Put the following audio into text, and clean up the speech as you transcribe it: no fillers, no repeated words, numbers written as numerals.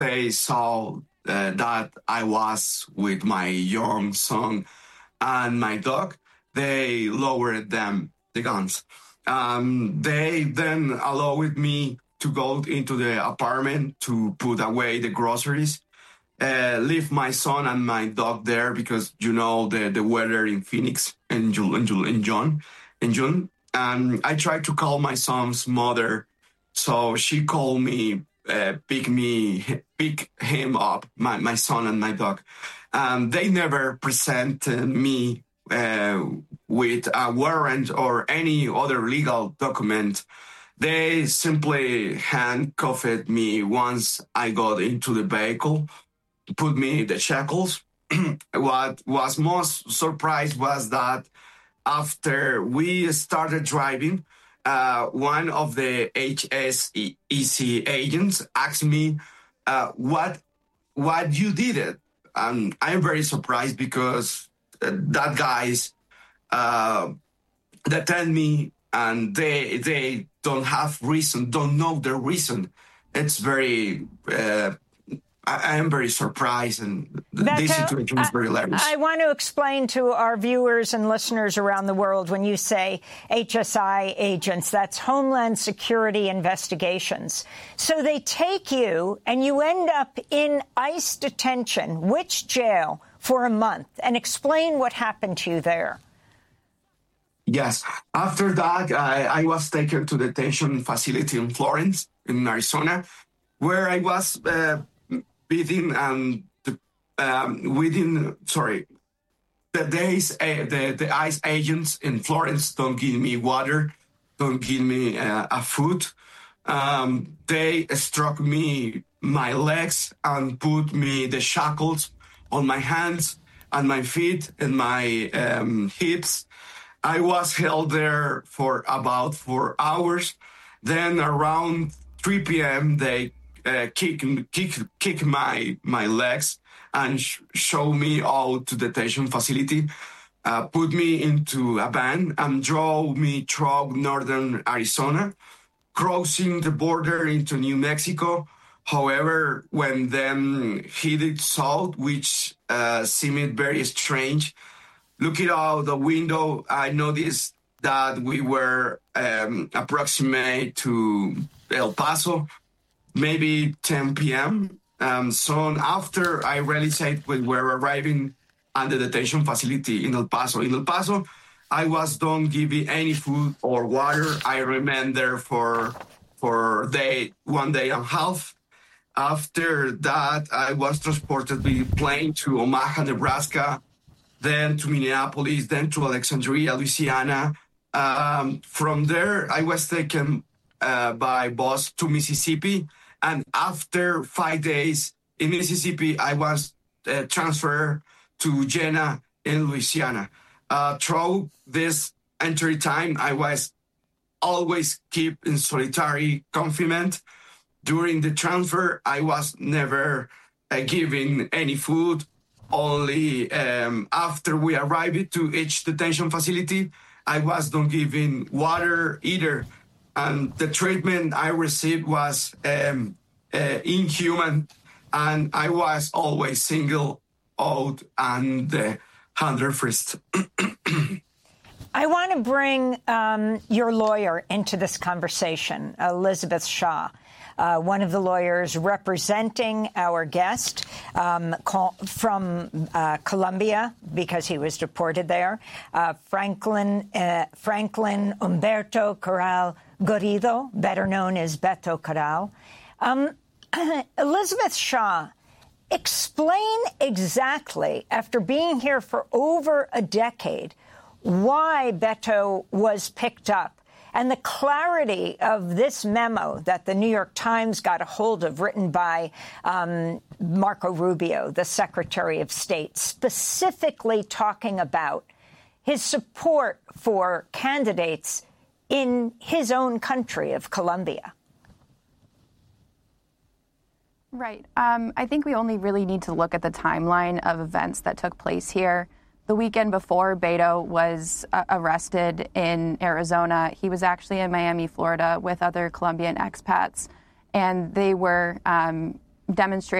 they saw that I was with my young son and my dog, they lowered the guns. They then allowed me to go into the apartment to put away the groceries, leave my son and my dog there because the weather in Phoenix in June. I tried to call my son's mother, so she called me, pick him up, my son and my dog. They never presented me with a warrant or any other legal document. They simply handcuffed me once I got into the vehicle, put me in the shackles. What was most surprised was that after we started driving, one of the HSEC agents asked me, what you did it. I'm very surprised because that guys detain me and they don't know the reason. It's very, I am very surprised, and this situation is very hilarious. I want to explain to our viewers and listeners around the world, when you say HSI agents, that's Homeland Security Investigations. So they take you and you end up in ICE detention, which jail, for a month, and explain what happened to you there. Yes. After that, I was taken to the detention facility in Florence, in Arizona, where I was within the days, the ICE agents in Florence don't give me water, don't give me a food. They struck me, my legs, and put me the shackles on my hands and my feet and my hips. I was held there for about 4 hours. Then around 3 p.m., they kick my legs and show me out to the detention facility, put me into a van and drove me through northern Arizona, crossing the border into New Mexico. However, when then headed south, which seemed very strange, looking out the window, I noticed that we were approximate to El Paso, maybe 10 p.m. Soon after, I realized we were arriving at the detention facility in El Paso. In El Paso, I don't given any food or water. I remained there for 1 day and a half. After that, I was transported by plane to Omaha, Nebraska, then to Minneapolis, then to Alexandria, Louisiana. From there, I was taken by bus to Mississippi. And after 5 days in Mississippi, I was transferred to Jena in Louisiana. Through this entire time, I was always kept in solitary confinement. During the transfer, I was never given any food. Only after we arrived to each detention facility, I was not given water either. And the treatment I received was inhuman, and I was always singled out and under first. I want to bring your lawyer into this conversation, Elizabeth Shaw, one of the lawyers representing our guest from Colombia, because he was deported there, Franklin Humberto Corral Garrido, better known as Beto Corral. Elizabeth Shaw, explain exactly, after being here for over a decade, why Beto was picked up, and the clarity of this memo that the New York Times got a hold of, written by Marco Rubio, the Secretary of State, specifically talking about his support for candidates in his own country of Colombia. Right. I think we only really need to look at the timeline of events that took place here. The weekend before Beto was arrested in Arizona, he was actually in Miami, Florida, with other Colombian expats, and they were demonstrated